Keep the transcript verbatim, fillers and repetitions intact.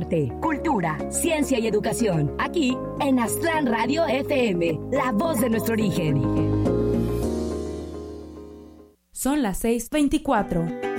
arte, cultura, ciencia y educación. Aquí en Aztlán Radio F M, la voz de nuestro origen. Son las seis veinticuatro.